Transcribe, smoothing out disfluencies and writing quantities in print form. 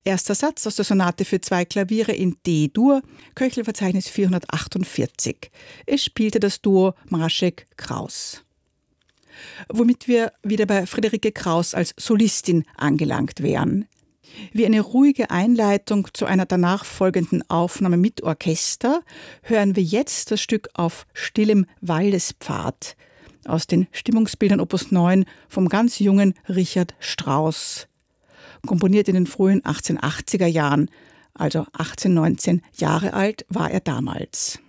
Erster Satz aus der Sonate für 2 Klaviere in D-Dur, Köchelverzeichnis 448. Es spielte das Duo Mrašek-Kraus. Womit wir wieder bei Friederike Kraus als Solistin angelangt wären. Wie eine ruhige Einleitung zu einer danach folgenden Aufnahme mit Orchester hören wir jetzt das Stück auf stillem Waldespfad aus den Stimmungsbildern Opus 9 vom ganz jungen Richard Strauss. Komponiert in den frühen 1880er Jahren, also 18, 19 Jahre alt war er damals.